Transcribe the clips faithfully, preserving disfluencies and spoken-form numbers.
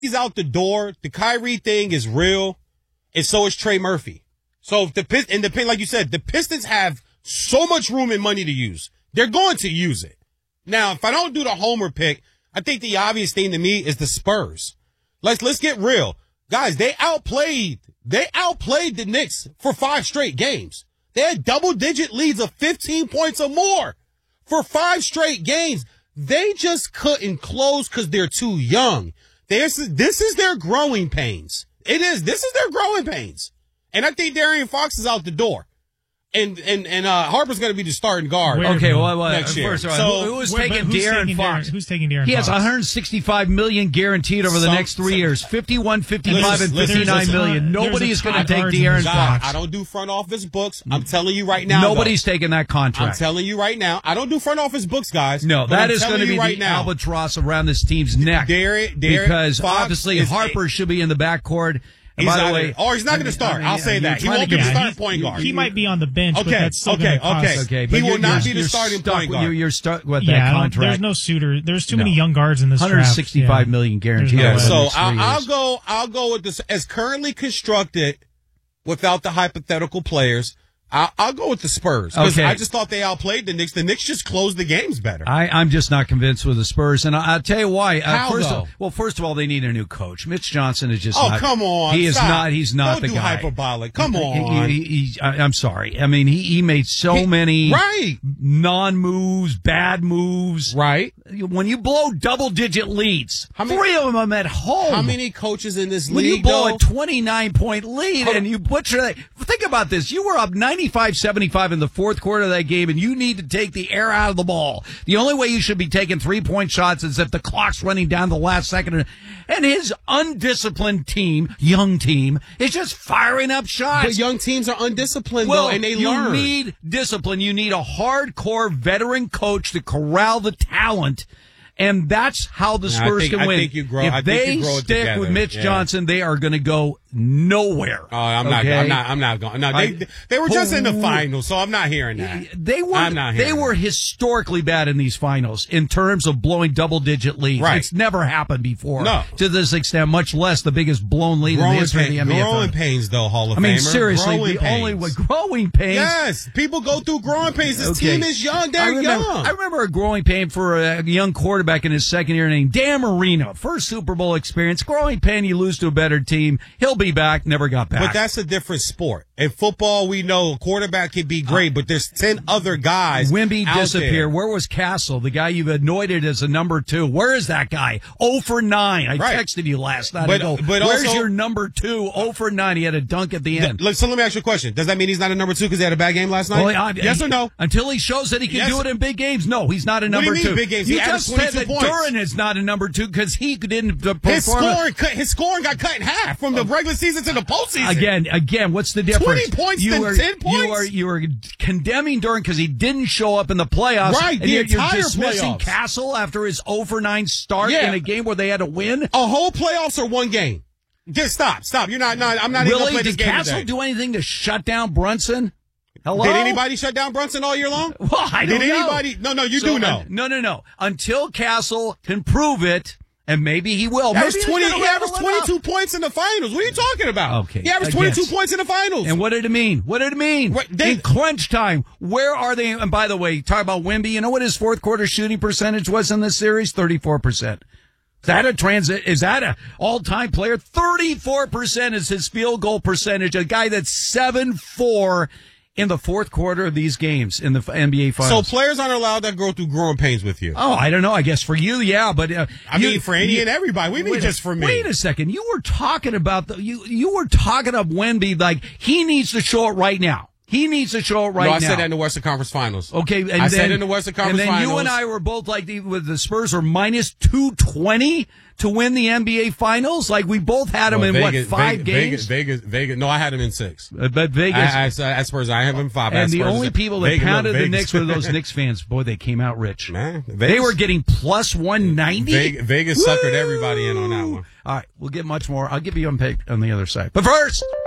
he's out the door. The Kyrie thing is real, and so is Trey Murphy. So if the Pist- and the like you said, the Pistons have so much room and money to use. They're going to use it. Now, if I don't do the homer pick, I think the obvious thing to me is the Spurs. Let's let's get real, guys. They outplayed they outplayed the Knicks for five straight games. They had double digit leads of fifteen points or more for five straight games. They just couldn't close because they're too young. This is, this is their growing pains. It is. This is their growing pains. And I think De'Aaron Fox is out the door. And and and uh, Harper's going to be the starting guard. Wait, okay, well, well next year. First of all, so, who, who is wait, taking who's De'Aaron taking Fox? De'Aaron, who's taking De'Aaron He Fox? has one hundred sixty-five million dollars guaranteed over the Some, next three some, years. fifty-one, fifty-five, listen, and listen, fifty-nine listen, million. there's Nobody a is going ton to of take guards in De'Aaron this God, Fox. I don't do front office books. I'm telling you right now. Nobody's though. taking that contract. I'm telling you right now. I don't do front office books, guys. No, but that I'm is going to telling be you right the now. albatross around this team's neck. Derek, Derek because Fox obviously is Harper a, should be in the backcourt. And he's by the not way, gonna, or he's not going to start. I mean, I'll say you're that he trying won't to be the get- starting he, point guard. He might be on the bench, Okay, but that's still okay, going to cost. okay. Okay, He but will you're, not you're, be the you're starting stuck, point guard. You're, you're stuck with Yeah, that I don't- contract. there's no suitor. There's too No. many young guards in this one hundred draft. sixty-five yeah. million guaranteed. There's no over way. the So next three I'll, I'll years. go. I'll go with this as currently constructed, without the hypothetical players. I'll, I'll go with the Spurs because Okay. I just thought they outplayed the Knicks. The Knicks just closed the games better. I, I'm just not convinced with the Spurs, and I, I'll tell you why. Uh, How, first though? of, well, first of all, they need a new coach. Mitch Johnson is just. Oh, not, come on. He is Stop. not. He's not Don't the do guy. hyperbolic. Come He- on. He, he, he, I, I'm sorry. I mean, he, he made so He- many right. non-moves, bad moves. Right. When you blow double-digit leads, How many- three of them at home. How many coaches in this When league? you blow though? a twenty-nine point lead Hold and you butcher that, think about this. You were up ninety-five seventy-five in the fourth quarter of that game, and you need to take the air out of the ball. The only way you should be taking three-point shots is if the clock's running down the last second. And his undisciplined team, young team, is just firing up shots. But young teams are undisciplined, Well, though, and they you learn. need discipline. You need a hardcore veteran coach to corral the talent. And that's how the Yeah, I Spurs think- can I win. think you grow- if I think they you grow it stick together. with Mitch Yeah. Johnson, they are going to go nowhere. Oh, I'm not. Okay? I'm not. I'm not going. No, they I- they were just in the Who- finals, so I'm not hearing that. They were I'm not they hearing were that. historically bad in these finals in terms of blowing double digit leads. Right. It's never happened before. No. To this extent, much less the biggest blown lead in the Growing, history of the pain, N B A. growing finals. pains, though, Hall of I mean, Famer. seriously, growing the pains. only one growing pains. Yes, people go through growing pains. This Okay. team is young. They're I remember, young. I remember a growing pain for a young quarterback in his second year named Dan Marino. First Super Bowl experience. Growing pain, you lose to a better team. He'll be back. Never got back. But that's a different sport. In football, we know a quarterback can be great, but there's ten other guys. Wimby out disappeared. there. Where was Castle, the guy you've anointed as a number two? Where is that guy? oh for nine. I Right. texted you last night. But- I go, but where's also- your number two? oh for nine. He had a dunk at the end. Look, so let me ask you a question. Does that mean he's not a number two because he had a bad game last night? Well, I- yes or no? Until he shows that he can Yes. do it in big games. No, he's not a What do you number mean two. big games? You He added just said twenty-two that points. Duran is not a number two because he didn't uh, perform. His scoring, cut, his scoring got cut in half from the regular season to the postseason. Again, again, what's the difference? twenty points you than are, ten points? You are you are condemning Duran because he didn't show up in the playoffs. Right, and the you're, you're entire dismissing playoffs. Castle after his oh for nine start Yeah. in a game where they had to win. A whole playoffs or one game? Just stop, stop. You're not. not I'm not even gonna Really? play this Did game Castle today. do anything to shut down Brunson? Hello? Did anybody shut down Brunson all year long? Well, I don't Did know. anybody? No, no, you So, do know. uh, no, no, no. Until Castle can prove it, and maybe he will. He Maybe averaged he's twenty. gonna He averaged level it up. twenty-two points in the finals. What are you talking about? Okay, He averaged I twenty-two guess. points in the finals. And what did it mean? What did it mean? What- they- in clinch time, where are they? And by the way, talk about Wemby. You know what his fourth quarter shooting percentage was in this series? thirty-four percent. Is that a transit? Is that a all-time player? thirty-four percent is his field goal percentage. A guy that's seven four in the fourth quarter of these games in the N B A so Finals. players aren't allowed to go through growing pains with you. Oh, I don't know. I guess for you, yeah, but uh, I you- mean, for any you- and everybody. We mean Wait a- just for me. Wait a second. You were talking about the you. You were talking up Wemby like he needs to show it right now. He needs to show it right no, now. I said that in the Western Conference Finals. Okay, and I then, said in the Western Conference and then Finals. you and I were both like the, with the Spurs are minus two twenty to win the N B A Finals. Like we both had them Well, in Vegas, what five Vegas, games? Vegas, Vegas, Vegas. No, I had him in six. Uh, but Vegas. I, I, I, Spurs, I have him in five. I had and the Spurs only in- people that Vegas, pounded look, the Vegas. Knicks were those Knicks fans. Boy, they came out rich. Man, They Vegas, were getting plus one ninety. Vegas, Vegas suckered everybody in on that one. All right, we'll get much more. I'll give you a pick on the other side. But first,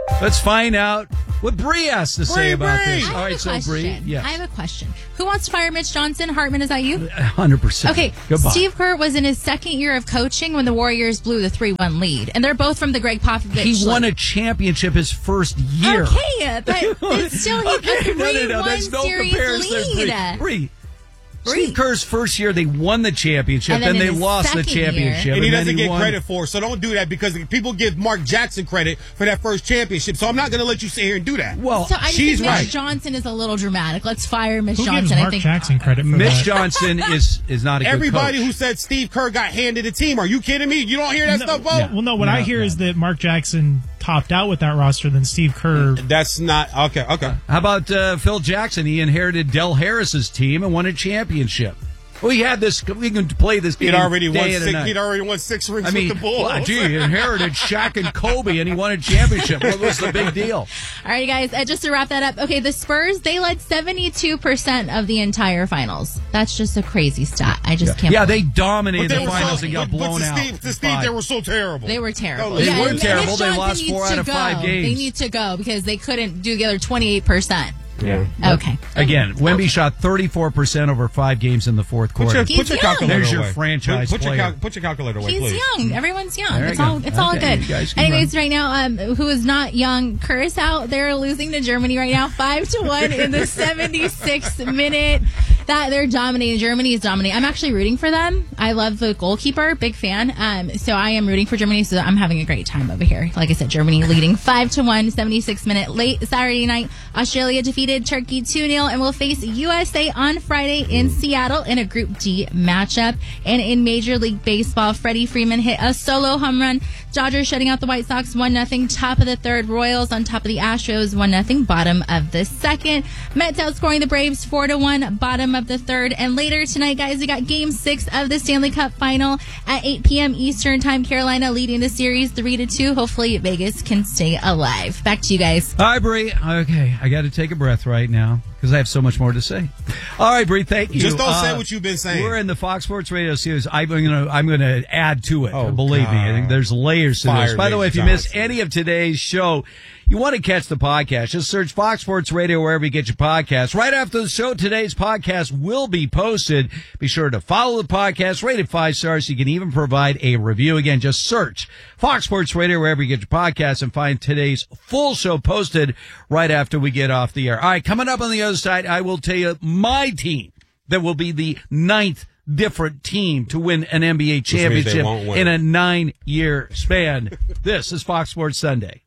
Let's find out what Bree has to say Bree, about Bree. this. I All have right, a so question. Bree, yes. I have a question. Who wants to fire Mitch Johnson? Hartman, is that you? one hundred percent. Okay, Goodbye. Steve Kerr was in his second year of coaching when the Warriors blew the three one lead, and they're both from the Greg Popovich. He won league. a championship his first year. Okay, but it's still he Okay, a three no, no, no, one there's no series comparison. lead. Bree, Bree. Bree. Steve Kerr's first year, they won the championship, And then, then they in his lost the second year- championship. And he then doesn't get won. credit for it, so don't do that because people give Mark Jackson credit for that first championship. So I'm not going to let you sit here and do that. Well, So I just she's think Mitch right. Johnson is a little dramatic. Let's fire Mitch Who Johnson. gives I Mark think Jackson credit for Mitch that? Johnson is is not a good Everybody coach. who said Steve Kerr got handed a team, are you kidding me? You don't hear that No, stuff, Bo? yeah. Well, no, what No, I hear no. is that Mark Jackson topped out with that roster than Steve Kerr. That's not okay. Okay. How about uh, Phil Jackson? He inherited Del Harris's team and won a championship. We had this. We can play this game. He'd already day won. and a Six, night. he'd already won six rings I mean, with the Bulls. well, gee, he inherited Shaq and Kobe, and he won a championship. What was the big deal? All right, guys, uh, just to wrap that up. Okay, the Spurs, they led seventy-two percent of the entire finals. That's just a crazy stat. I just can't Yeah, believe they dominated But they the were finals so, and got but, but blown to out. Steve, to in Steve five. they were so terrible. They were terrible. They yeah, were and terrible. Mitch They Johnson lost needs four to out of go. five games. They need to go because they couldn't do the other twenty-eight percent. Yeah. Okay. Again, Wemby shot thirty-four percent over five games in the fourth Put quarter. your, He's put your young. calculator There's your away. franchise put, put Your player. cal- put your calculator away, He's please. young. Everyone's young. There It's you all go. it's all Okay, good. you guys can Anyways, right now, um, who is not young, Curacao, they're losing to Germany right now, five to one in the seventy-sixth minute. That they're dominating. Germany is dominating. I'm actually rooting for them. I love the goalkeeper, big fan. Um, so I am rooting for Germany. So I'm having a great time over here. Like I said, Germany leading five to one, seventy-sixth minute. Late Saturday night, Australia defeated Turkey two nil and will face U S A on Friday in Seattle in a Group D matchup. And in Major League Baseball, Freddie Freeman hit a solo home run. Dodgers shutting out the White Sox one nothing. Top of the third, Royals on top of the Astros one nothing. Bottom of the second, Mets outscoring the Braves four to one. Bottom of the third. And later tonight, guys, we got Game Six of the Stanley Cup Final at eight p.m. Eastern Time. Carolina leading the series three to two. Hopefully, Vegas can stay alive. Back to you guys. Hi, Bree. Okay, I got to take a breath right now because I have so much more to say. All right, Bree, thank you. Just don't Uh, say what you've been saying. We're in the Fox Sports Radio series. I'm going to I'm going to add to it. Oh, believe me, I think God. there's layers to Fire this. By the Mitch way, if you missed Johnson. any of today's show, you want to catch the podcast, just search Fox Sports Radio wherever you get your podcasts. Right after the show, today's podcast will be posted. Be sure to follow the podcast, rate it five stars. You can even provide a review. Again, just search Fox Sports Radio wherever you get your podcasts and find today's full show posted right after we get off the air. All right, coming up on the other side, I will tell you my team that will be the ninth different team to win an N B A means they championship won't win. in a nine-year span. This is Fox Sports Sunday.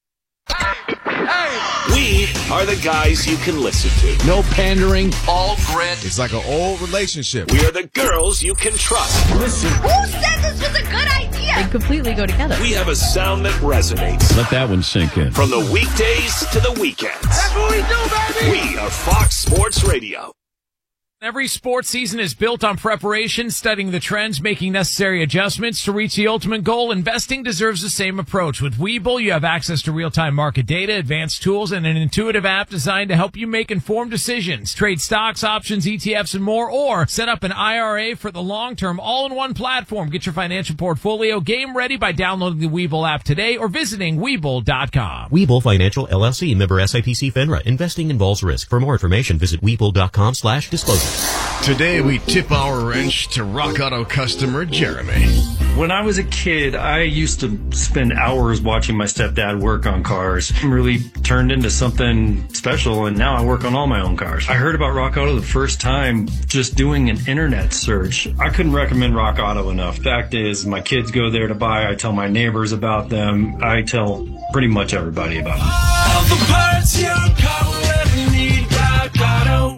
We are the guys you can listen to. No pandering. All grit. It's like an old relationship. We are the girls you can trust. Listen. Who said this was a good idea? They completely go together. We have a sound that resonates. Let that one sink in. From the weekdays to the weekends. That's what we do, baby. We are Fox Sports Radio. Every sports season is built on preparation, studying the trends, making necessary adjustments to reach the ultimate goal. Investing deserves the same approach. With Webull, you have access to real-time market data, advanced tools, and an intuitive app designed to help you make informed decisions. Trade stocks, options, E T Fs, and more, or set up an I R A for the long-term all-in-one platform. Get your financial portfolio game ready by downloading the Webull app today or visiting Webull dot com. Webull Financial, L L C, member S I P C FINRA. Investing involves risk. For more information, visit Webull dot com slash disclosure. Today we tip our wrench to Rock Auto customer Jeremy. When I was a kid, I used to spend hours watching my stepdad work on cars. It really turned into something special, and now I work on all my own cars. I heard about Rock Auto the first time just doing an internet search. I couldn't recommend Rock Auto enough. Fact is, my kids go there to buy. I tell my neighbors about them. I tell pretty much everybody about them. All the parts your car will ever need, Rock Auto.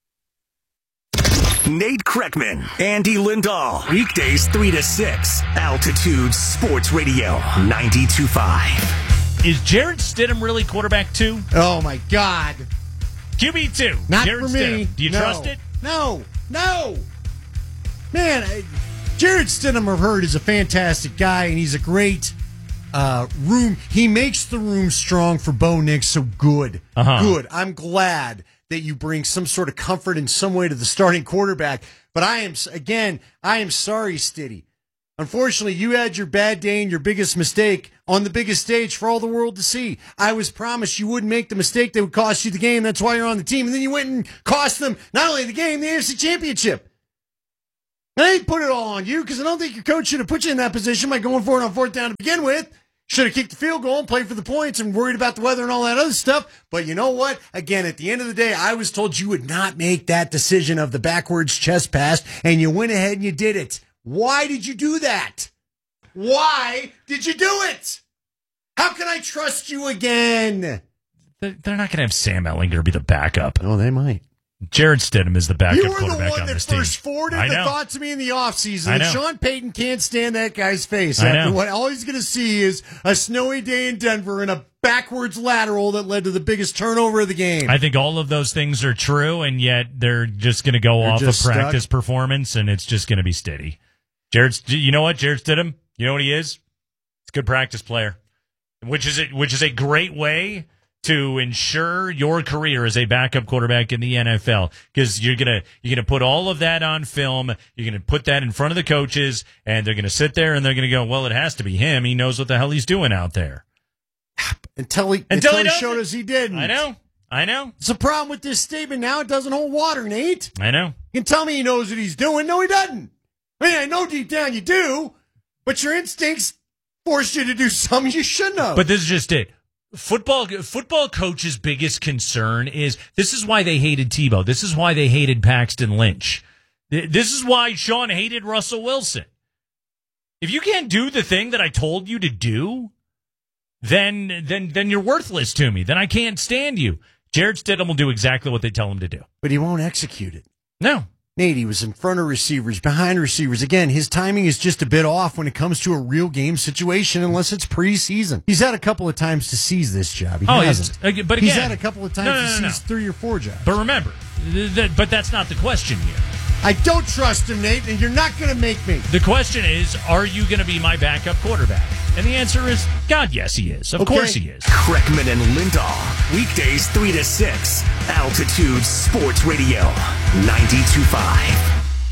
Nate Kreckman, Andy Lindahl. Weekdays three to six. Altitude Sports Radio ninety-two point five. Is Jared Stidham really quarterback two? Oh, my God. Q B two. Not Jared for me. Stidham. Do you No. trust it? No. No. Man, I, Jared Stidham, I've heard, is a fantastic guy, and he's a great uh, room. He makes the room strong for Bo Nix, so good. Uh-huh. Good. I'm glad that you bring some sort of comfort in some way to the starting quarterback. But I am, again, I am sorry, Stiddy. Unfortunately, you had your bad day and your biggest mistake on the biggest stage for all the world to see. I was promised you wouldn't make the mistake that would cost you the game. That's why you're on the team. And then you went and cost them not only the game, the A F C Championship. And I ain't put it all on you because I don't think your coach should have put you in that position by going for it on fourth down to begin with. Should have kicked the field goal and played for the points and worried about the weather and all that other stuff. But you know what? Again, at the end of the day, I was told you would not make that decision of the backwards chest pass, and you went ahead and you did it. Why did you do that? Why did you do it? How can I trust you again? They're not going to have Sam Ehlinger be the backup. Oh, they might. Jared Stidham is the backup You were the quarterback one on that this team. first forwarded I the know. thought to me in the offseason. I that know. Sean Payton can't stand that guy's face. I After know. what all he's going to see is a snowy day in Denver and a backwards lateral that led to the biggest turnover of the game. I think all of those things are true, and yet they're just going to go They're off of just stuck. practice performance, and it's just going to be steady. Jared, you know what? Jared Stidham, you know what he is? He's a good practice player, which is a, which is a great way to ensure your career as a backup quarterback in the N F L, because you're gonna you're gonna put all of that on film. You're gonna put that in front of the coaches, and they're gonna sit there and they're gonna go, "Well, it has to be him. He knows what the hell he's doing out there." Until he, Until until he he doesn't. showed us he didn't. I know, I know, It's a problem with this statement now. It doesn't hold water, Nate. I know. You can tell me he knows what he's doing. No, he doesn't. I mean, I know deep down you do, but your instincts force you to do something you shouldn't have. But this is just it. Football football coach's biggest concern is this is why they hated Tebow. This is why they hated Paxton Lynch. This is why Sean hated Russell Wilson. If you can't do the thing that I told you to do, then then then you're worthless to me. Then I can't stand you. Jared Stidham will do exactly what they tell him to do. But he won't execute it. No. Nate, he was in front of receivers, behind receivers. Again, his timing is just a bit off when it comes to a real game situation, unless it's preseason. He's had a couple of times to seize this job. He Oh, hasn't. he's- but he's again- had a couple of times No, no, to no, no. seize three or four jobs. But remember, th- th- but that's not the question here. I don't trust him, Nate, and you're not going to make me. The question is, are you going to be my backup quarterback? And the answer is, God, yes, he is. Of Okay. course he is. Kreckman and Lindahl. Weekdays three to six. Altitude Sports Radio. ninety-two point five.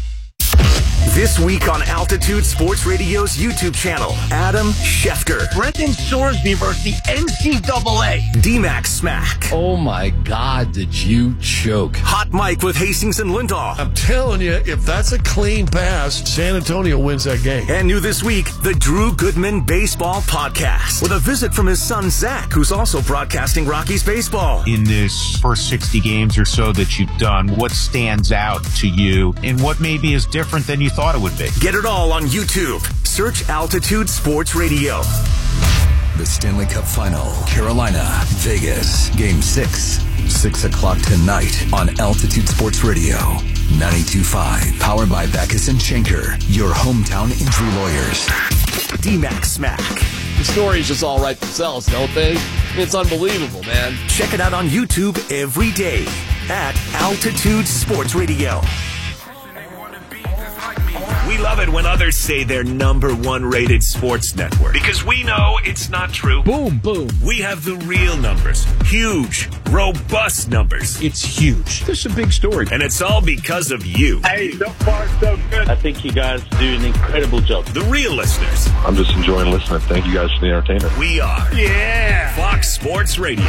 This week on Altitude Sports Radio's YouTube channel, Adam Schefter. Brendan Sorsby versus the N C double A. D-Mac Smack. Oh my God, did you choke? Hot Mike with Hastings and Lindahl. I'm telling you, if that's a clean pass, San Antonio wins that game. And new this week, the Drew Goodman Baseball Podcast. With a visit from his son, Zach, who's also broadcasting Rockies baseball. In this first sixty games or so that you've done, what stands out to you and what maybe is different than you thought it would be? Get it all on YouTube. Search Altitude Sports Radio. The Stanley Cup Final, Carolina, Vegas, Game six, six o'clock tonight on Altitude Sports Radio, ninety-two point five, powered by Backus and Schenker, your hometown injury lawyers. D-Mac Smack. The stories just all write themselves, don't they? It's unbelievable, man. Check it out on YouTube every day at Altitude Sports Radio. We love it when others say they're number one rated sports network, because we know it's not true. Boom, boom. We have the real numbers. Huge, robust numbers. It's huge. This is a big story. And it's all because of you. Hey, so far so good. I think you guys do an incredible job. The real listeners. I'm just enjoying listening. Thank you guys for the entertainment. We are. Yeah. Fox Sports Radio.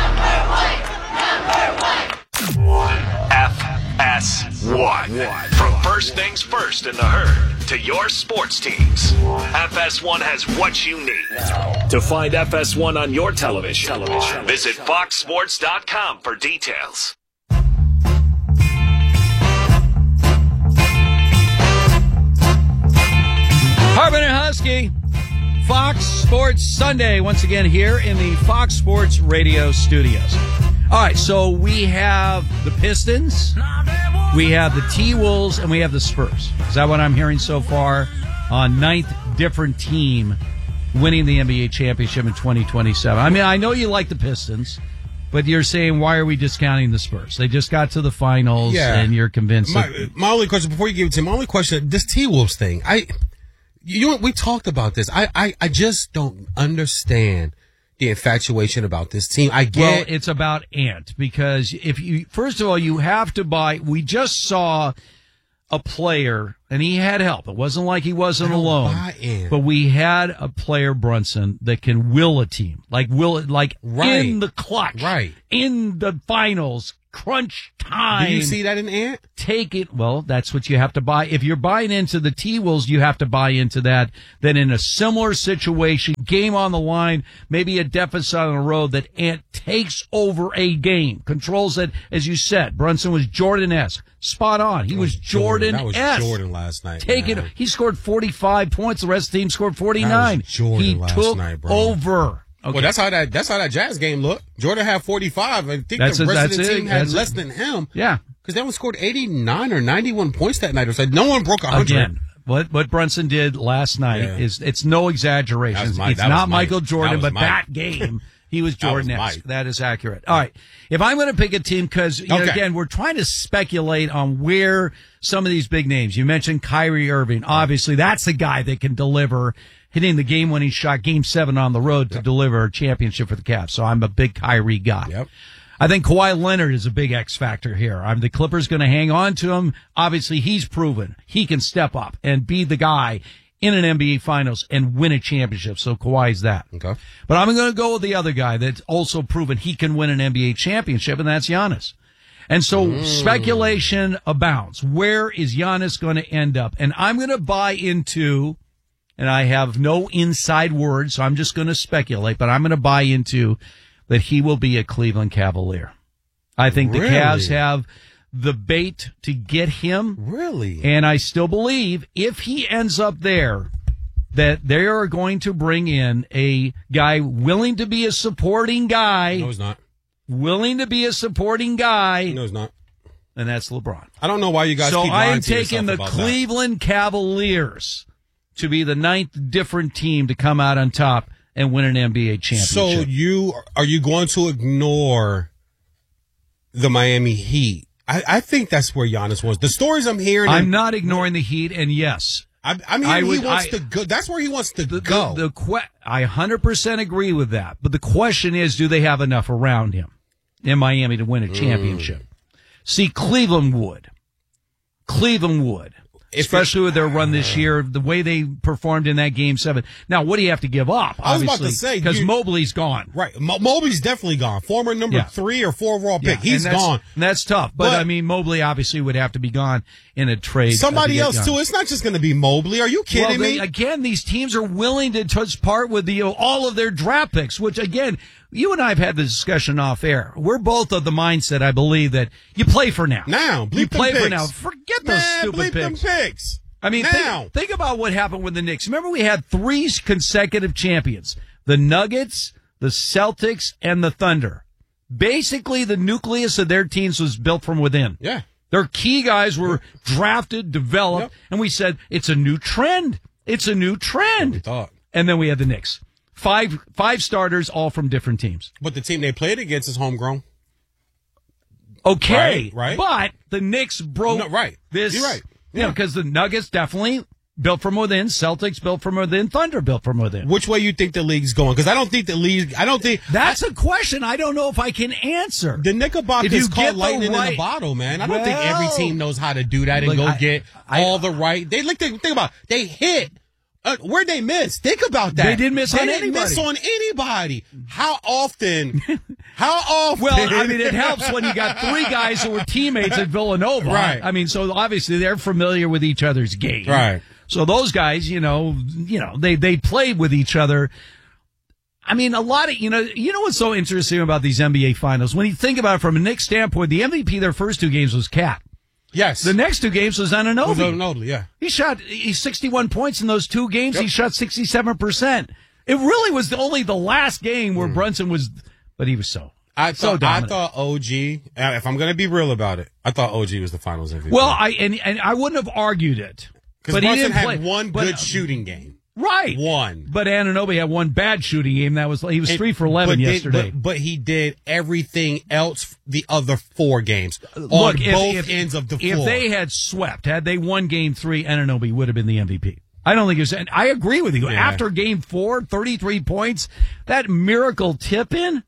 F S one. From first things first in the herd to your sports teams, F S one has what you need. To find F S one on your television, television. visit fox sports dot com for details. Harbin and Husky, Fox Sports Sunday, once again here in the Fox Sports Radio studios. All right, so we have the Pistons, we have the T-Wolves, and we have the Spurs. Is that what I'm hearing so far? On ninth different team winning the N B A championship in twenty twenty-seven. I mean, I know you like the Pistons, but you're saying, why are we discounting the Spurs? They just got to the finals, Yeah. and you're convinced. My, that, my only question, before you give it to me, my only question, this T-Wolves thing, I, you, we talked about this. I, I, I just don't understand the infatuation about this team. I get. Well, it's about Ant, because if you, first of all, you have to buy, we just saw a player, and he had help. It wasn't like he wasn't I don't alone. buy in. But we had a player, Brunson, that can will a team, like will it, like Right. in the clutch, Right. in the finals, crunch time. Do you see that in Ant? Take it. Well, that's what you have to buy. If you're buying into the T-Wolves, you have to buy into that. Then in a similar situation, game on the line, maybe a deficit on the road, that Ant takes over a game, controls it. As you said, Brunson was Jordan-esque. Spot on. He was Jordan. Jordan-esque. That was Jordan last night. Take man. it. He scored forty-five points. The rest of the team scored forty-nine. That was Jordan he last took night, bro. over. Okay. Well, that's how that that's how that Jazz game looked. Jordan had forty-five. I think That's the a- rest of that's the it. team had That's less it. than him. Yeah. Because they only scored eighty-nine or ninety-one points that night. It was like no one broke one hundred. Again, what what Brunson did last night Yeah. is it's no exaggeration. That was Mike. It's That was not Mike. Michael Jordan, That was but Mike. that game he was That was Jordan. Mike. That is accurate. All right. If I'm going to pick a team, because you know, Okay. again, we're trying to speculate on where some of these big names. You mentioned Kyrie Irving. Obviously, that's the guy that can deliver, hitting the game-winning shot, Game Seven on the road to deliver a championship for the Cavs. So I'm a big Kyrie guy. Yep. I think Kawhi Leonard is a big X factor here. I'm the Clippers going to hang on to him. Obviously, he's proven he can step up and be the guy in an N B A Finals and win a championship. So Kawhi's that. Okay. But I'm going to go with the other guy that's also proven he can win an N B A championship, and that's Giannis. And so Mm. speculation abounds. Where is Giannis going to end up? And I'm going to buy into, and I have no inside word, so I'm just going to speculate, but I'm going to buy into that he will be a Cleveland Cavalier. I think the Really? Cavs have the bait to get him. Really? And I still believe if he ends up there, that they are going to bring in a guy willing to be a supporting guy. No, he's not. Willing to be a supporting guy. No, he's not. And that's LeBron. I don't know why you guys So keep I lying am to yourself taking the about that. Cleveland Cavaliers to be the ninth different team to come out on top and win an N B A championship. So you are you going to ignore the Miami Heat? I, I think that's where Giannis was. The stories I'm hearing, I'm not ignoring the Heat, and yes, I, I'm I hearing would- he wants I- to go. That's where he wants to the, go. The, the que- I one hundred percent agree with that. But the question is, do they have enough around him in Miami to win a championship? See, Cleveland would. Cleveland would. Especially with their run this year, the way they performed in that game seven. Now, what do you have to give up? I was about obviously, to say, because you- Mobley's gone. Right. Mo- Mobley's definitely gone. Former number Yeah. three or four overall Yeah, pick. He's and that's- gone. And that's tough. But, But- I mean, Mobley obviously would have to be gone in a trade. uh, to Somebody get else, gone. too. It's not just going to be Mobley. Are you kidding well, they- me? Again, these teams are willing to touch part with the, you know, all of their draft picks, which again, you and I have had the discussion off air. We're both of the mindset, I believe, that you play for now. Now, bleep you play them for picks. now. Forget those Man, stupid bleep picks. them picks. I mean, now. think, think about what happened with the Knicks. Remember, we had three consecutive champions: the Nuggets, the Celtics, and the Thunder. Basically, the nucleus of their teams was built from within. Yeah. Their key guys were drafted, developed, Yep. and we said, it's a new trend. It's a new trend. We thought. And then we had the Knicks. Five five starters, all from different teams. But the team they played against is homegrown. Okay. Right, right. But the Knicks broke No, right. this. You're right. You know, Yeah. because the Nuggets definitely built from within, Celtics built from within, Thunder built from within. Which way you think the league's going? Because I don't think the league. I don't think That's a question I don't know if I can answer. the Knickerbockers If you called get the lightning in right- the bottle, man. I don't think every Well- team knows how to do that and Look, go I- get I- all the right. They look. Think about. It. They hit. Uh, where'd they miss? Think about that. They didn't miss They on didn't miss anybody. on anybody. How often? How often? Well, I mean, it helps when you got three guys who were teammates at Villanova. Right. I mean, so obviously they're familiar with each other's game. Right. So those guys, you know, you know, they, they played with each other. I mean, a lot of, you know, you know what's so interesting about these N B A finals? When you think about it from a Knicks standpoint, the M V P their first two games was Cat. Yes. The next two games was Anunoby. Was Anunoby, yeah. He shot he's sixty-one points in those two games. He shot sixty-seven percent. It really was the, only the last game where Brunson was, but he was so, I so thought, I dominant. thought O G, uh, if I'm going to be real about it, I thought O G was the finals M V P. Well, I and, and I wouldn't have argued it. because But he Brunson didn't had play one but- good shooting game. Right. One. But Anunoby had one bad shooting game. That was he was three for eleven but did- yesterday. but, but he did everything else the other four games on Look, if- both if- ends of the if floor. they had swept, had they won game three, Anunoby would have been the M V P. I don't think it was, and I agree with you. Yeah. After game four, thirty-three points, that miracle tip in,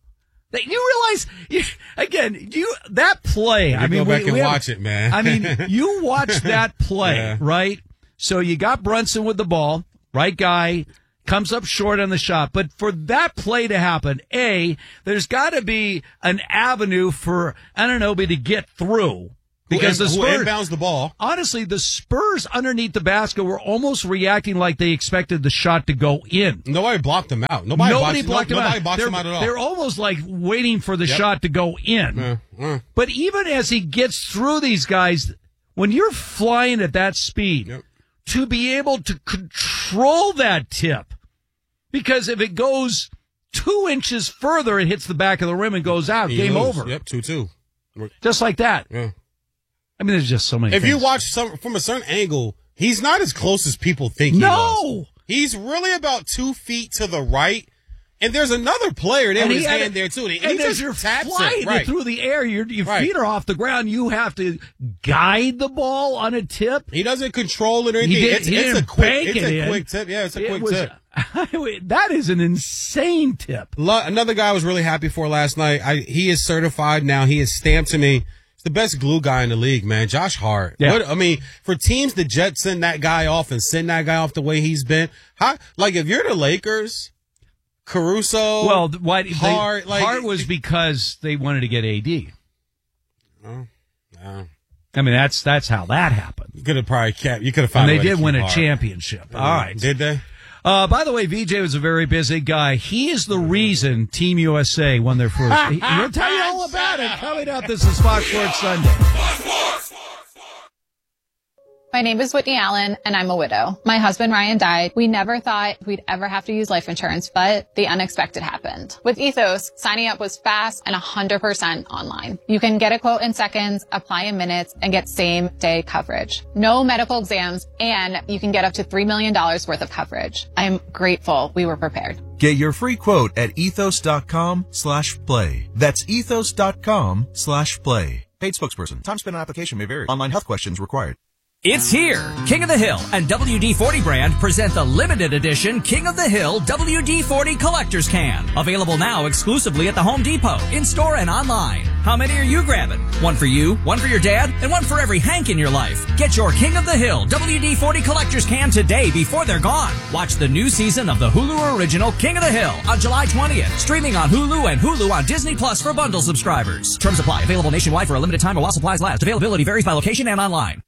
That you realize, you, again, you that play. You I mean, go back we, and we have- watch it, man. I mean, you watch that play, Yeah. right? So you got Brunson with the ball, right guy, comes up short on the shot. But for that play to happen, A, there's got to be an avenue for Anunoby to get through. Because who, the who Spurs inbounds the ball. Honestly, the Spurs underneath the basket were almost reacting like they expected the shot to go in. Nobody blocked them out. Nobody, Nobody boxed, blocked no, him nobody out. boxed they're, them out at all. They're almost like waiting for the Yep. shot to go in. Yeah, yeah. But even as he gets through these guys, when you're flying at that speed, Yep. to be able to control that tip, because if it goes two inches further, it hits the back of the rim and goes out. You Game lose. over. Yep, two two. Just like that. Yeah. I mean, there's just so many If things. you watch some from a certain angle, he's not as close as people think he No! was. He's really about two feet to the right. And there's another player there And with he his had hand it- there, too. And, And, he as just you're taps flying it. Right. through the air, your, your Right. feet are off the ground. You have to guide the ball on a tip. He doesn't control it or He anything. did- it's he it's a didn't quick, bank it's it a in. quick tip. Yeah, it's a It quick was- tip. That is an insane tip. Lo- Another guy I was really happy for last night. I, he is certified now. He is stamped to me. He's the best glue guy in the league, man. Josh Hart. Yeah. What, I mean, for teams to jet send that guy off and send that guy off the way he's been, how, like if you're the Lakers, Caruso, Well, what Hart, they, like Hart was because they wanted to get A D. Oh, yeah. I mean, that's that's how that happened. You could have probably kept. You could have And found. they a way to did keep win a Hart. championship. All right. Did they? Uh, by the way, V J was a very busy guy. He is the reason Team U S A won their first. he, he'll tell you all about it coming up. This is Fox Sports Sunday. My name is Whitney Allen, and I'm a widow. My husband, Ryan, died. We never thought we'd ever have to use life insurance, but the unexpected happened. With Ethos, signing up was fast and one hundred percent online. You can get a quote in seconds, apply in minutes, and get same-day coverage. No medical exams, and you can get up to three million dollars worth of coverage. I'm grateful we were prepared. Get your free quote at ethos.com slash play. That's ethos.com slash play. Paid spokesperson. Time spent on application may vary. Online health questions required. It's here. King of the Hill and W D forty brand present the limited edition King of the Hill W D forty Collector's Can. Available now exclusively at the Home Depot, in-store and online. How many are you grabbing? One for you, one for your dad, and one for every Hank in your life. Get your King of the Hill W D forty Collector's Can today before they're gone. Watch the new season of the Hulu original King of the Hill on July twentieth. Streaming on Hulu and Hulu on Disney Plus for bundle subscribers. Terms apply. Available nationwide for a limited time or while supplies last. Availability varies by location and online.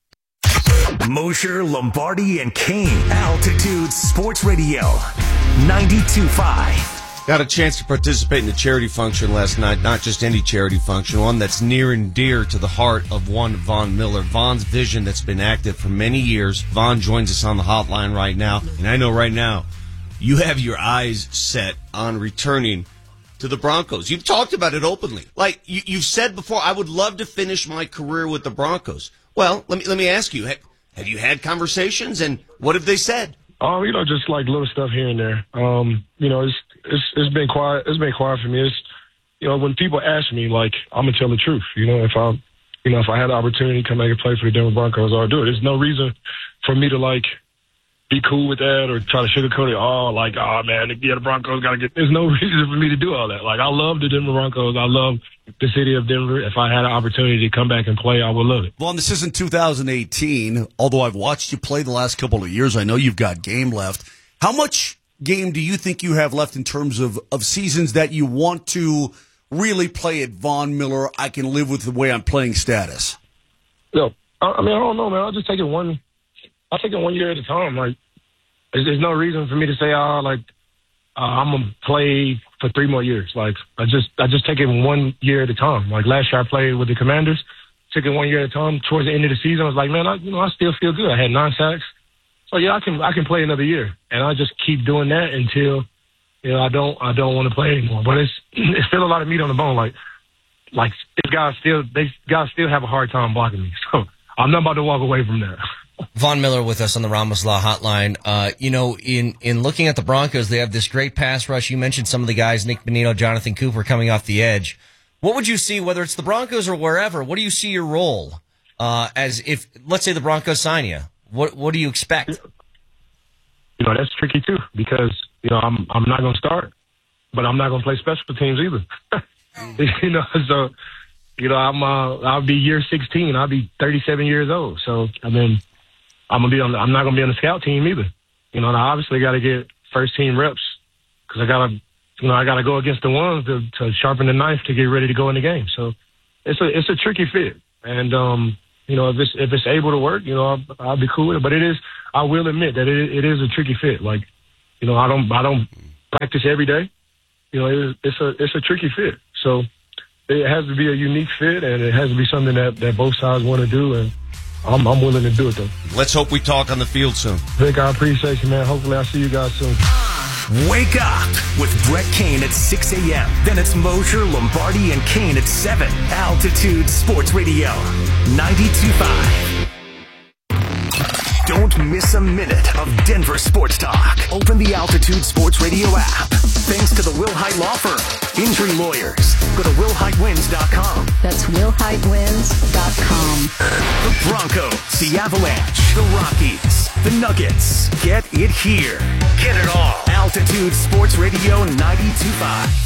Mosher, Lombardi, and Kane. Altitude Sports Radio. ninety-two point five. Got a chance to participate in a charity function last night, not just any charity function, one that's near and dear to the heart of one Von Miller. Von's vision that's been active for many years. Von joins us on the hotline right now, and I know right now you have your eyes set on returning to the Broncos. You've talked about it openly. Like you, you've said before, I would love to finish my career with the Broncos. Well, let me let me ask you, have, have you had conversations, and what have they said? Oh, you know, just like little stuff here and there. Um, you know, it's it's it's been quiet. It's been quiet for me. It's you know, when people ask me, like, I'm gonna tell the truth. You know, if I, you know, if I had the opportunity to come back and play for the Denver Broncos, I'll do it. There's no reason for me to like be cool with that or try to sugarcoat it. Oh, like, oh man, yeah, the Broncos gotta get. There's no reason for me to do all that. Like, I love the Denver Broncos. I love the city of Denver. If I had an opportunity to come back and play, I would love it. Well, and this isn't two thousand eighteen, although I've watched you play the last couple of years. I know you've got game left. How much game do you think you have left in terms of, of seasons that you want to really play at Von Miller, I can live with the way I'm playing status? No, I, I mean, I don't know, man. I'll just take it one, I'll take it one year at a time. Like, there's, there's no reason for me to say, oh, like, uh, I'm going to play for three more years. Like, I just, I just take it one year at a time. Like, last year I played with the Commanders, took it one year at a time. Towards the end of the season, I was like, man, I, you know, I still feel good. I had nine sacks. So yeah, I can, I can play another year. And I just keep doing that until, you know, I don't, I don't want to play anymore. But it's, it's still a lot of meat on the bone. Like, like, these guys still, they guys still have a hard time blocking me. So I'm not about to walk away from that. Von Miller with us on the Ramos Law Hotline. Uh, you know, in, in looking at the Broncos, they have this great pass rush. You mentioned some of the guys, Nick Bonito, Jonathan Cooper coming off the edge. What would you see, whether it's the Broncos or wherever, what do you see your role, uh, as if, let's say the Broncos sign you? What, what do you expect? You know, that's tricky too, because, you know, I'm, I'm not going to start. but I'm not gonna play special teams either. You know, so you know, I'm uh, I'll be year sixteen. I'll be thirty-seven years old. So I mean, I'm gonna be on. The, I'm not gonna be on the scout team either. You know, and I obviously got to get first team reps because I gotta, you know, I gotta go against the ones to, to sharpen the knife to get ready to go in the game. So it's a it's a tricky fit, and um, you know, if it's if it's able to work, you know, I'll, I'll be cool with it. But it is, I will admit that it it is a tricky fit. Like, you know, I don't I don't practice every day. You know, it is, it's a it's a tricky fit. So it has to be a unique fit, and it has to be something that, that both sides want to do, and I'm, I'm willing to do it, though. Let's hope we talk on the field soon. Vic, I appreciate you, man. Hopefully I'll see you guys soon. Wake up with Brett Kane at six a.m. Then it's Mosher, Lombardi, and Kane at seven. Altitude Sports Radio, ninety-two point five. Don't miss a minute of Denver sports talk. Open the Altitude Sports Radio app. Thanks to the Will Hite Law Firm. Injury lawyers. Go to will hite wins dot com. That's will hite wins dot com. The Broncos, the Avalanche, the Rockies, the Nuggets. Get it here. Get it all. Altitude Sports Radio ninety-two point five.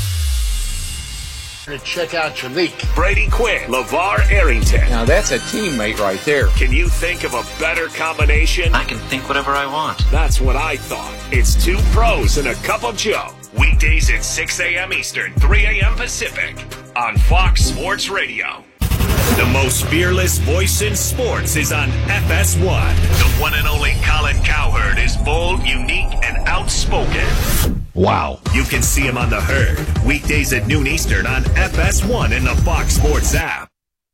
Check out your leak. Brady Quinn, LeVar Arrington. Now that's a teammate right there. Can you think of a better combination? I can think whatever I want. That's what I thought. It's two pros and a cup of Joe. Weekdays at six a.m. Eastern, three a.m. Pacific on Fox Sports Radio. The most fearless voice in sports is on F S one. The one and only Colin Cowherd is bold, unique, and outspoken. Wow. You can see him on The Herd, weekdays at noon Eastern on F S one in the Fox Sports app.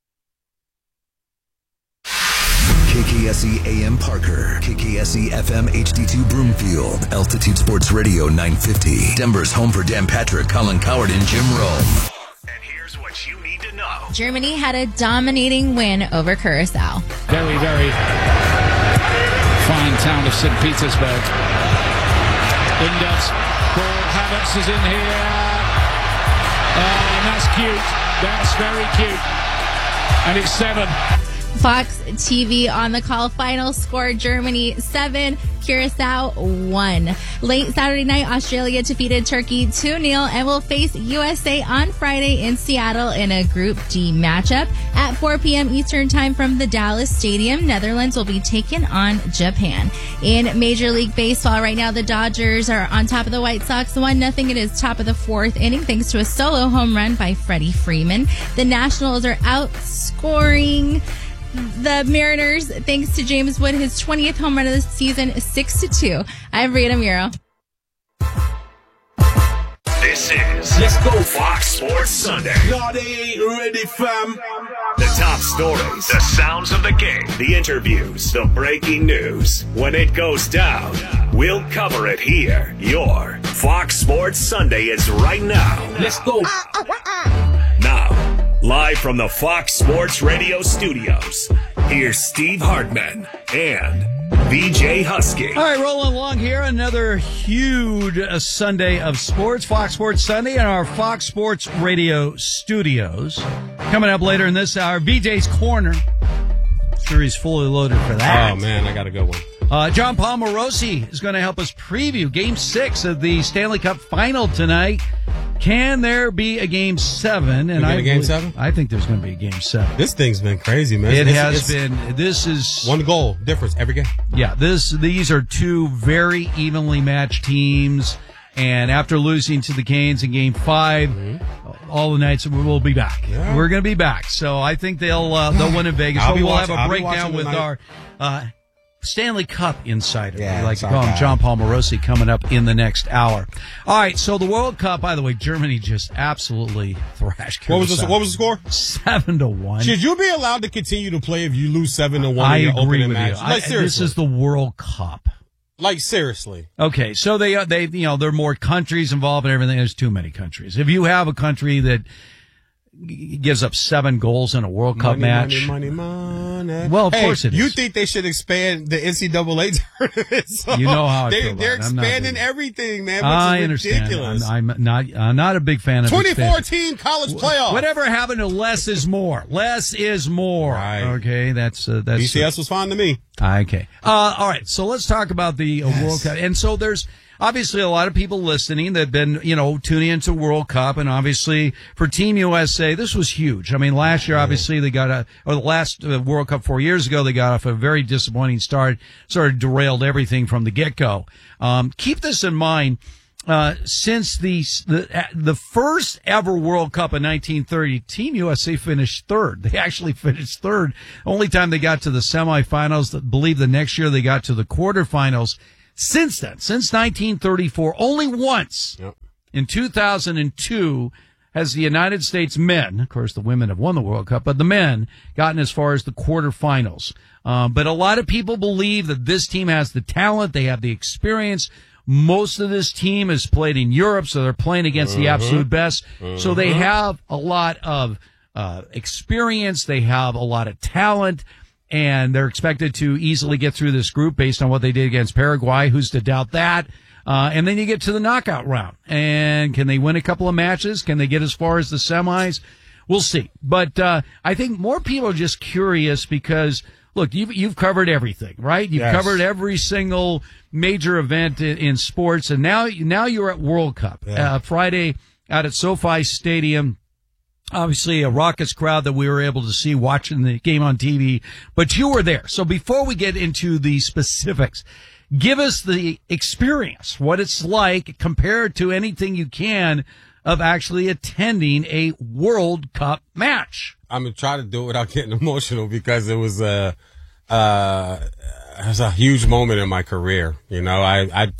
K K S E A M Parker, K K S E F M H D two Broomfield, Altitude Sports Radio nine fifty. Denver's home for Dan Patrick, Colin Cowherd, and Jim Rome. And here's what you need to know. Germany had a dominating win over Curacao. Very, very fine town of Saint Petersburg. Indus, Paul Havertz is in here. Uh, and that's cute. That's very cute. And it's seven. Fox T V on the call. Final score, Germany seven, Curacao one. Late Saturday night, Australia defeated Turkey two nil and will face U S A on Friday in Seattle in a Group D matchup. At four p.m. Eastern time from the Dallas Stadium, Netherlands will be taking on Japan. In Major League Baseball right now, the Dodgers are on top of the White Sox one nothing. It is top of the fourth inning thanks to a solo home run by Freddie Freeman. The Nationals are outscoring the Mariners thanks to James Wood, his twentieth home run of the season, six to two. I'm Rita Muro. This is Let's Go Fox Sports Sunday. No, they ain't ready, fam. The top stories, the sounds of the game, the interviews, the breaking news. When it goes down, we'll cover it here. Your Fox Sports Sunday is right now. Let's go. Now, live from the Fox Sports Radio studios, here's Steve Hartman and V J Husky. All right, rolling along here. Another huge uh, Sunday of sports. Fox Sports Sunday in our Fox Sports Radio studios. Coming up later in this hour, V J's Corner. Sure he's fully loaded for that. Oh, man, I got a good one. Uh, John Paul Morosi is going to help us preview Game six of the Stanley Cup Final tonight. Can there be a Game seven? And I I a Game seven? I think there's going to be a Game seven. This thing's been crazy, man. It it's, has it's been. This is one goal difference every game. Yeah, this these are two very evenly matched teams. And after losing to the Canes in Game Five, mm-hmm. all the nights we'll be back. Yeah. We're going to be back. So I think they'll uh, they'll win in Vegas. I'll So be we'll watching, have a I'll breakdown with tonight. our uh, Stanley Cup insider, yeah, we like to our call him, guy. John Paul Morosi, coming up in the next hour. All right, so the World Cup, by the way, Germany just absolutely thrashed. What was the what was the score? Seven to one. Should you be allowed to continue to play if you lose seven to one I in your agree opening with match? you. Like I, seriously, this is the World Cup. Like seriously. Okay, so they uh, they you know there are more countries involved and everything. There's too many countries. If you have a country that g- gives up seven goals in a World Cup money, match, money, money, money. well, of hey, course it is. You think they should expand the N C double A tournament? So You know how I they, feel about They're it. I'm not expanding big. everything, man. Which I is understand. ridiculous. I'm, I'm not I'm not a big fan of twenty-four expansion. team college playoff. Whatever happened to less is more? Less is more. Right. Okay, that's uh, that's B C S was fine to me. Okay. Uh, all right. So let's talk about the uh, World Cup. And so there's obviously a lot of people listening that have been, you know, tuning into World Cup, and obviously for Team U S A, this was huge. I mean, last year, obviously they got a, or the last uh, World Cup four years ago, they got off a very disappointing start, sort of derailed everything from the get-go. Um, keep this in mind. Uh, since the, the the first ever World Cup in nineteen thirty, Team U S A finished third. They actually finished third. Only time they got to the semifinals, I believe the next year they got to the quarterfinals. Since then, since nineteen thirty-four, only once yep. in two thousand two has the United States men, of course the women have won the World Cup, but the men gotten as far as the quarterfinals. Um, but a lot of people believe that this team has the talent, they have the experience. Most of this team has played in Europe, so they're playing against Mm-hmm. the absolute best. Mm-hmm. So they have a lot of uh, experience. They have a lot of talent, and they're expected to easily get through this group based on what they did against Paraguay. Who's to doubt that? Uh, and then you get to the knockout round. And can they win a couple of matches? Can they get as far as the semis? We'll see. But uh, I think more people are just curious because, look, you've, you've covered everything, right? You've Yes. covered every single major event in, in sports, and now now you're at World Cup. Yeah. Uh, Friday out at SoFi Stadium. Obviously, a raucous crowd that we were able to see watching the game on T V, but you were there. So before we get into the specifics, give us the experience, what it's like compared to anything you can of actually attending a World Cup match. I'm gonna try to do it without getting emotional because it was a, uh, it was a huge moment in my career. You know, I, I,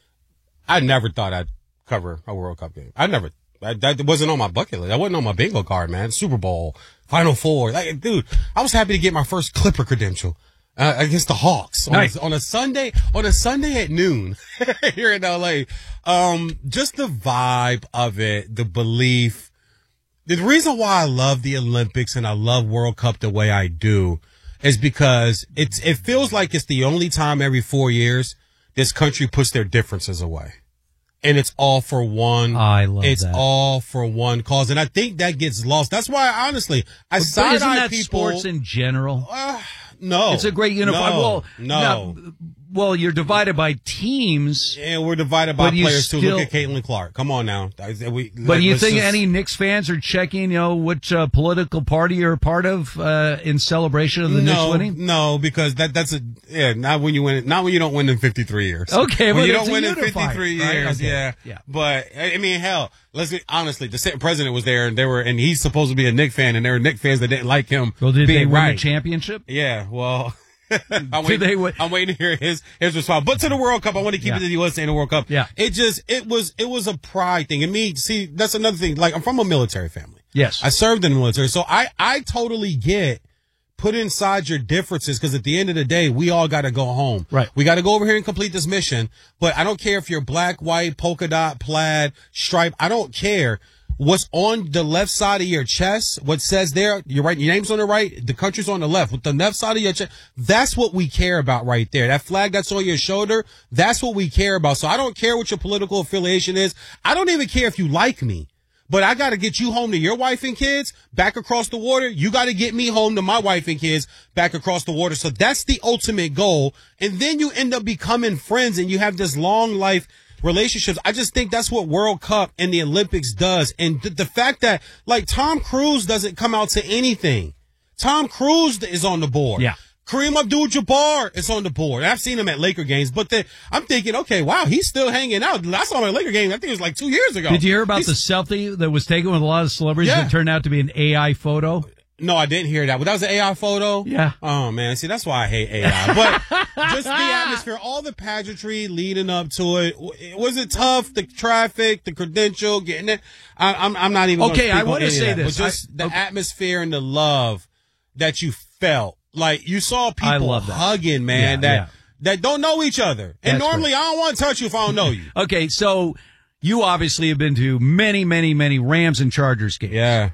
I never thought I'd cover a World Cup game. I never, I, that wasn't on my bucket list. I wasn't on my bingo card, man. Super Bowl, Final Four. Like, dude, I was happy to get my first Clipper credential. Uh, against the Hawks on, Nice. a, on a Sunday, on a Sunday at noon here in L A. Um, just the vibe of it, the belief. The reason why I love the Olympics and I love World Cup the way I do is because it's, it feels like it's the only time every four years this country puts their differences away. And it's all for one. I love it's that. all for one cause. And I think that gets lost. That's why, honestly, I But side isn't eye that people. sports in general? Uh, no. It's a great unified. No, well, no. now- well, you're divided by teams. And we're divided by But you players too. still- Look at Caitlin Clark. Come on now. I- we- But let- you let's think just- any Knicks fans are checking, you know, which uh, political party you're a part of uh, in celebration of the Knicks no, winning? No, because that that's a yeah. Not when you win. Not when you don't win in fifty-three years. Okay, when but you it's don't a win in unifier, fifty-three right? years. Okay. Yeah, Yeah. But I mean, hell, let's be honestly. The sitting president was there, and they were, and he's supposed to be a Knicks fan, and there were Knicks fans that didn't like him. Well, did they being win right. the championship? Yeah. Well. I'm, Did waiting, they win? I'm waiting to hear his his response. But to the World Cup, I want to keep Yeah. it to the U S A in the World Cup. Yeah. It just it was it was a pride thing. And me, see, that's another thing. Like, I'm from a military family. Yes. I served in the military, so I I totally get put inside your differences because at the end of the day, we all got to go home. Right. We got to go over here and complete this mission. But I don't care if you're black, white, polka dot, plaid, stripe. I don't care. What's on the left side of your chest, what says there, your right, your name's on the right, the country's on the left. With the left side of your chest, that's what we care about right there. That flag that's on your shoulder, that's what we care about. So I don't care what your political affiliation is. I don't even care if you like me. But I got to get you home to your wife and kids back across the water. You got to get me home to my wife and kids back across the water. So that's the ultimate goal. And then you end up becoming friends and you have this long life relationships. I just think that's what World Cup and the Olympics does. And th- the fact that, like, Tom Cruise doesn't come out to anything. Tom Cruise is on the board. Yeah. Kareem Abdul-Jabbar is on the board. I've seen him at Laker games, but the, I'm thinking, okay, wow, he's still hanging out. I saw him at Laker game. I think it was like two years ago. Did you hear about He's- the selfie that was taken with a lot of celebrities Yeah. that turned out to be an A I photo? No, I didn't hear that. But that was an A I photo? Yeah. Oh, man. See, that's why I hate A I. But just the atmosphere, all the pageantry leading up to it. Was it tough? The traffic, the credential, getting it. I, I'm, I'm not even gonna Okay, speak I on wanna any of say that. this. But just I- the okay. atmosphere and the love that you felt. Like, you saw people I love that. hugging, man, Yeah, that, yeah. that don't know each other. And That's normally great. I don't want to touch you if I don't know you. Okay, so you obviously have been to many, many, many Rams and Chargers games. Yeah.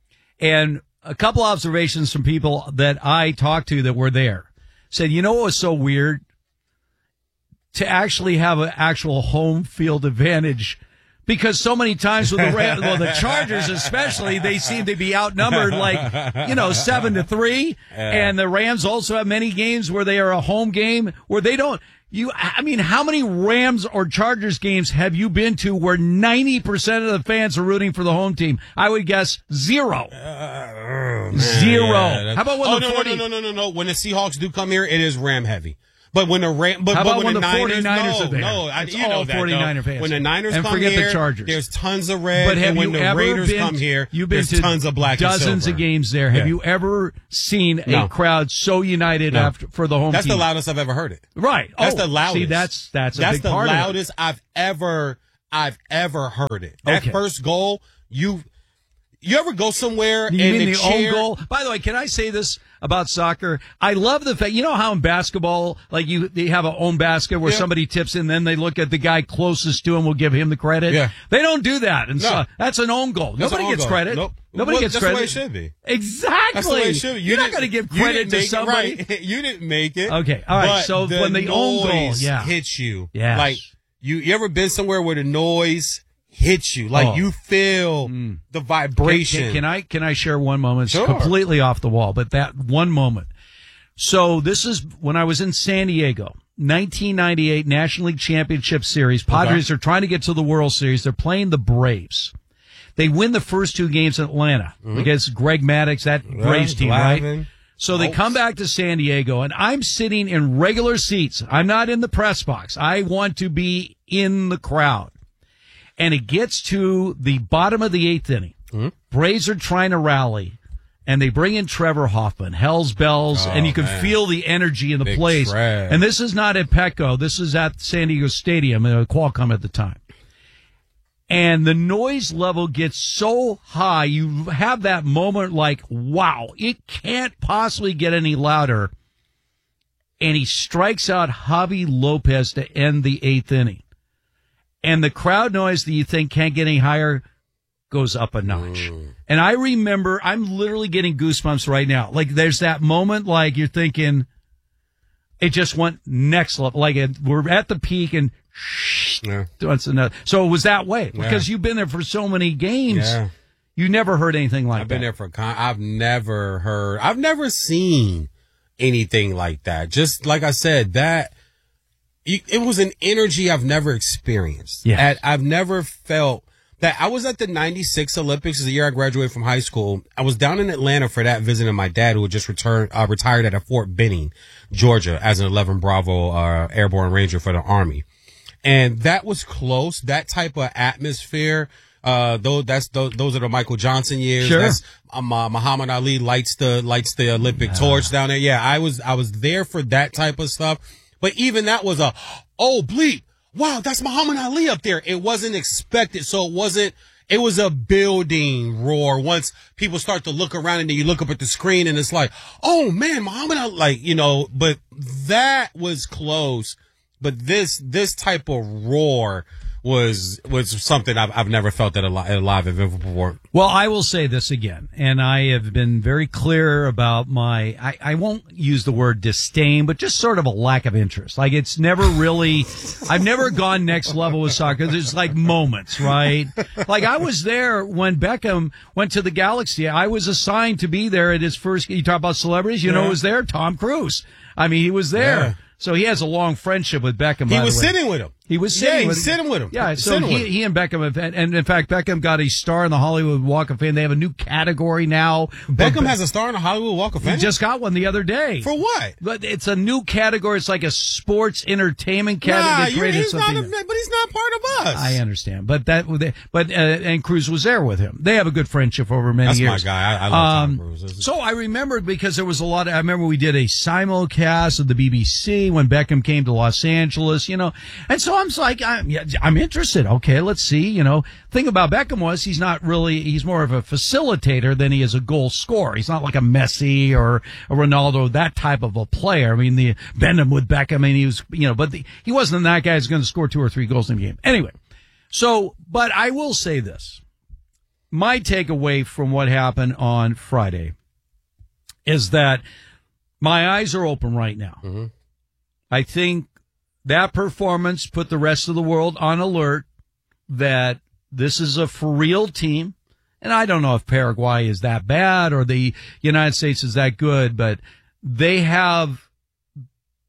And a couple observations from people that I talked to that were there said, you know what was so weird? To actually have an actual home field advantage. Because so many times with the Ram, well, the Chargers especially, they seem to be outnumbered like, you know, seven to three. And the Rams also have many games where they are a home game where they don't, You, I mean, how many Rams or Chargers games have you been to where ninety percent of the fans are rooting for the home team? I would guess zero. Uh, Zero. Yeah, How about when oh, the no, forty? no, no, no, no, no. When the Seahawks do come here, it is Ram heavy. But when the Ram, but, How but about when, when the, the Niners, forty-niners no, are there? no, I, It's you know all that, forty-niner though. fans. When the Niners And come forget the here, Chargers. there's tons of red. But have and when you the ever Raiders been, come here, you've been there's to tons of black and dozens silver. of games there. Have Yeah. you ever seen No. a crowd so united No. after for the home That's team? the loudest I've ever heard it. Right. That's Oh, the loudest. See, that's that's a that's big the part of it. loudest I've ever I've ever heard it. That Okay. first goal, you you ever go somewhere You and mean the, the chair, own goal? By the way, can I say this about soccer? I love the fact, you know how in basketball, like you, they have an own basket where Yeah. somebody tips in, then they look at the guy closest to him, will give him the credit. Yeah. They don't do that. And No. so that's an own goal. That's Nobody an own gets goal. credit. Nope. Nobody Well, gets that's credit. the way it should be. Exactly. That's the way it should be. You You're not didn't- going to give you credit didn't to make it somebody. right. You didn't make it. Okay. All right. But So when the own goal, noise yeah. hits you. Yes. Like you, you ever been somewhere where the noise hits you? Like Oh. you feel the vibration. Can, can, can I can I share one moment? It's Sure. completely off the wall, but that one moment. So this is when I was in San Diego, nineteen ninety-eight National League Championship Series. Padres Okay. are trying to get to the World Series. They're playing the Braves. They win the first two games in Atlanta Mhm. against Greg Maddux, that Yeah, Braves team, Glavine. right? So they Oaks. come back to San Diego, and I'm sitting in regular seats. I'm not in the press box. I want to be in the crowd. And it gets to the bottom of the eighth inning. Mm-hmm. Braves are trying to rally, and they bring in Trevor Hoffman, Hell's Bells, Oh, and you can man. feel the energy in the Big place. Trev. And this is not at Petco. This is at San Diego Stadium, uh, Qualcomm at the time. And the noise level gets so high, you have that moment like, wow, it can't possibly get any louder. And he strikes out Javi Lopez to end the eighth inning. And the crowd noise that you think can't get any higher goes up a notch. Mm. And I remember, I'm literally getting goosebumps right now. Like there's that moment like you're thinking, it just went next level. Like it, we're at the peak and shh, Yeah. once another. So it was that way Yeah. because you've been there for so many games. Yeah. You never heard anything like I've that. been there for a con. I've never heard. I've never seen anything like that. Just like I said, that it it was an energy I've never experienced. Yeah. At, I've never felt that. I was at the ninety-six Olympics, the year I graduated from high school. I was down in Atlanta for that, visiting my dad, who had just returned, uh, retired at a Fort Benning, Georgia, as an eleven Bravo uh, Airborne Ranger for the Army. And that was close. That type of atmosphere. Uh, those, that's, those, those are the Michael Johnson years. Sure. That's, um, uh, Muhammad Ali lights the, lights the Olympic torch down there. Yeah, I was, I was there for that type of stuff. But even that was a, oh, bleep. Wow, that's Muhammad Ali up there. It wasn't expected. So it wasn't, it was a building roar. Once people start to look around and then you look up at the screen and it's like, oh man, Muhammad Ali, like, you know, but that was close. But this, this type of roar was, was something I've, I've never felt at a, li- at a live event before. Well, I will say this again, and I have been very clear about my, I, I won't use the word disdain, but just sort of a lack of interest. Like it's never really, I've never gone next level with soccer. There's like moments, right? Like I was there when Beckham went to the Galaxy. I was assigned to be there at his first, you talk about celebrities, you know Yeah. who was there? Tom Cruise. I mean, he was there. Yeah. So he has a long friendship with Beckham. He by was the way. sitting with him. He was Yeah, sitting he with was sitting with him. Yeah, He was so sitting with he, him. he and Beckham have, and, and in fact, Beckham got a star in the Hollywood Walk of Fame. They have a new category now. Beckham has a star in the Hollywood Walk of He Fame? just got one the other day. For what? But it's a new category. It's like a sports entertainment Nah, category. They you, created he's not, a, something. but he's not part of us. I understand, but that, but uh, and Cruz was there with him. They have a good friendship over many That's my years. guy. I- I love Tom Um, Cruise. This is- So I remembered because there was a lot of, I remember we did a simulcast of the B B C when Beckham came to Los Angeles, you know, and so I'm like, I'm, yeah, I'm interested. Okay, let's see, you know, thing about Beckham was he's not really, he's more of a facilitator than he is a goal scorer. He's not like a Messi or a Ronaldo, that type of a player. I mean, the Benham with Beckham, I mean, he was, you know, but the, he wasn't that guy who's going to score two or three goals in a game. Anyway, so, but I will say this. My takeaway from what happened on Friday is that my eyes are open right now. Mm-hmm. I think that performance put the rest of the world on alert that this is a for real team. And I don't know if Paraguay is that bad or the United States is that good, but they have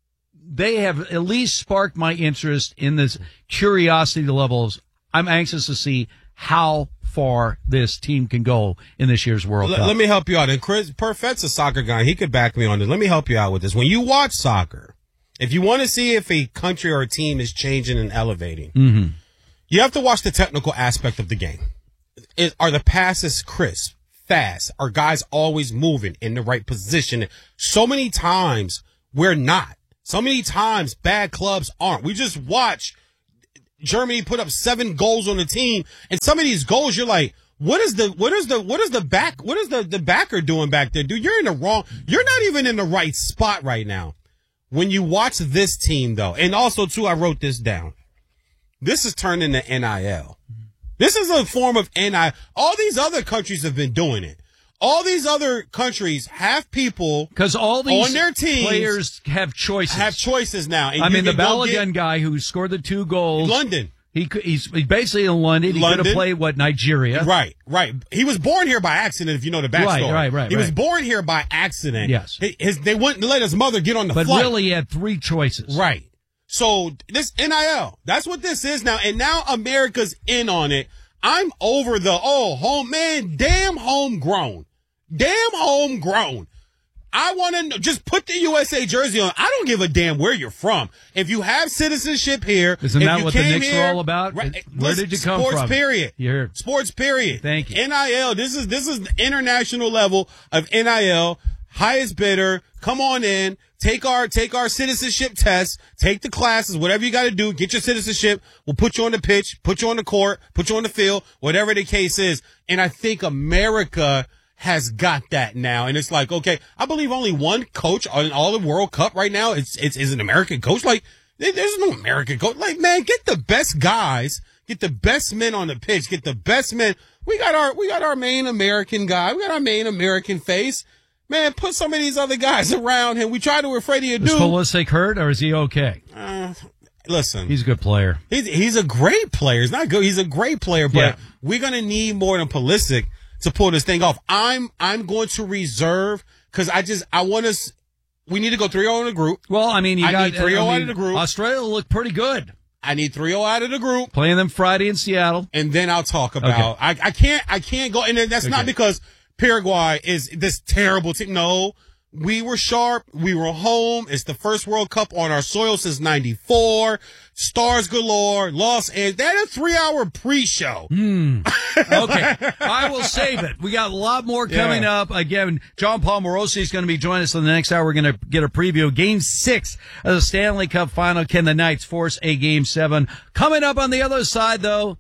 they have at least sparked my interest in this curiosity levels. I'm anxious to see how far this team can go in this year's World L- Cup. Let me help you out. And Chris Perfett's a soccer guy. He could back me on this. Let me help you out with this. When you watch soccer, if you want to see if a country or a team is changing and elevating, Mm-hmm. you have to watch the technical aspect of the game. Is, are the passes crisp, fast? Are guys always moving in the right position? So many times we're not. So many times bad clubs aren't. We just watch Germany put up seven goals on the team, and some of these goals you're like, what is the what is the what is the back what is the, the backer doing back there? Dude, you're in the wrong you're not even in the right spot right now. When you watch this team though, and also too, I wrote this down. This is turned into N I L. This is a form of N I L. All these other countries have been doing it. All these other countries have people because all these on their teams players have choices. Have choices now. And I you mean, the can go Balogun get- guy who scored the two goals, London. He could- he's, he's basically in London. He could London. have played what Nigeria, Right, right. He was born here by accident. If you know the backstory, Right, right, right, He was right. born here by accident. Yes. He- his, they wouldn't let his mother get on the but flight. really he had three choices. Right. So this N I L, that's what this is now. And now America's in on it. I'm over the, oh, home, man, damn homegrown. Damn homegrown. I want to know, just put the U S A jersey on. I don't give a damn where you're from. If you have citizenship here. Isn't if that you what the came Knicks here- are all about? Right, Where listen, did you come sports from? period. You're- Sports period. Thank you. N I L, this is, this is the international level of N I L. Highest bidder. Come on in. Take our, take our citizenship test. Take the classes, whatever you got to do. Get your citizenship. We'll put you on the pitch, put you on the court, put you on the field, whatever the case is. And I think America has got that now. And it's like, okay, I believe only one coach on all the World Cup right now. It's, it's, is an American coach. Like, there- there's no American coach. Like, man, get the best guys, get the best men on the pitch, get the best men. We got our, we got our main American guy. We got our main American face. Man, put some of these other guys around him. We tried to with Freddie Is Adu. Pulisic hurt or is he okay? Uh, listen, He's a good player. he's, he's a great player. He's not good. He's a great player, but Yeah. we're going to need more than Pulisic to pull this thing off. I'm, I'm going to reserve because I just, I want us, we need to go three oh in the group. Well, I mean, you I got need three oh I out mean, of the group. Australia looked pretty good. I need three oh out of the group. Playing them Friday in Seattle. And then I'll talk about, I, I can't, I can't go, and that's not Okay. because Paraguay is this terrible team. No, we were sharp. We were home. It's the first World Cup on our soil since ninety-four. Stars galore. Los Angeles. They had a three hour pre-show. Hmm. Okay. I will save it. We got a lot more coming Yeah. up. Again, John Paul Morosi is going to be joining us in the next hour. We're going to get a preview of Game six of the Stanley Cup Final. Can the Knights force a Game seven? Coming up on the other side, though,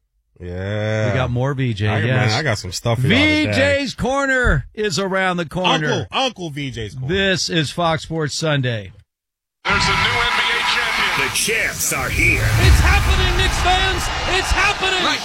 Yeah. we got more V J. I, yes. man, I got some stuff for y'all today. V J's Corner is around the corner. Uncle, Uncle V J's corner. This is Fox Sports Sunday. There's a new N B A champion. The champs are here. It's happening, Knicks fans. It's happening. Right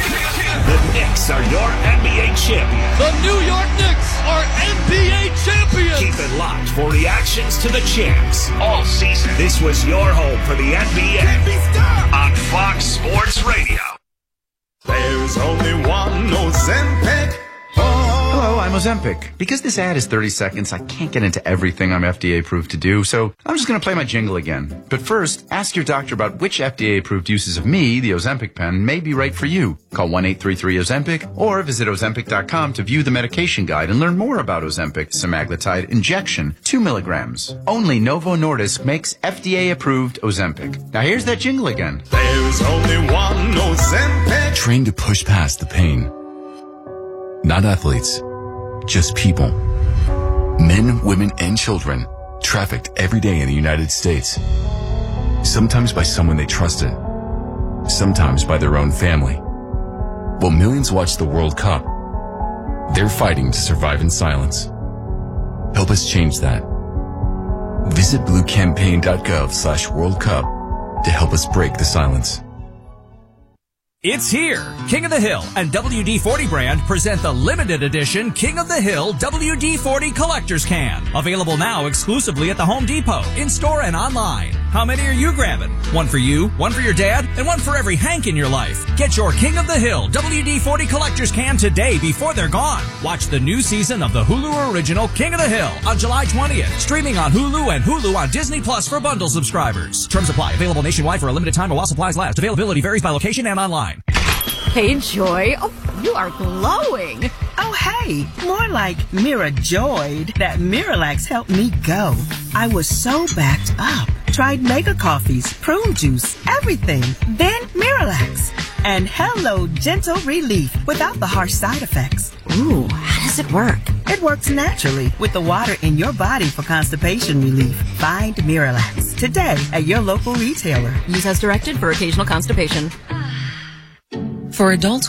The Knicks are your N B A champions. The New York Knicks are N B A champions. Keep it locked for reactions to the champs all season. This was your home for the N B A on Fox Sports Radio. There's only one Ozempic. Hello, I'm Ozempic. Because this ad is thirty seconds, I can't get into everything I'm F D A approved to do, so I'm just going to play my jingle again. But first, ask your doctor about which F D A approved uses of me, the Ozempic pen, may be right for you. Call one eight three three Ozempic or visit Ozempic dot com to view the medication guide and learn more about Ozempic semaglutide injection, two milligrams. Only Novo Nordisk makes F D A approved Ozempic. Now here's that jingle again. There's only one Ozempic. Trained to push past the pain. Not athletes, just people. Men, women, and children trafficked every day in the United States. Sometimes by someone they trusted. Sometimes by their own family. While millions watch the World Cup, they're fighting to survive in silence. Help us change that. Visit bluecampaign.gov slash World Cup to help us break the silence. It's here. King of the Hill and W D forty brand present the limited edition King of the Hill W D forty Collector's Can. Available now exclusively at the Home Depot, in-store and online. How many are you grabbing? One for you, one for your dad, and one for every Hank in your life. Get your King of the Hill W D forty collector's can today before they're gone. Watch the new season of the Hulu original King of the Hill on July twentieth. Streaming on Hulu and Hulu on Disney Plus for bundle subscribers. Terms apply. Available nationwide for a limited time while supplies last. Availability varies by location and online. Hey, Joy. Oh, you are glowing. Oh, hey. More like Mira Joyed. That Miralax helped me go. I was so backed up. Tried mega coffees, prune juice, everything. Then Miralax. And hello, gentle relief without the harsh side effects. Ooh, how does it work? It works naturally with the water in your body for constipation relief. Find Miralax today at your local retailer. Use as directed for occasional constipation. For adults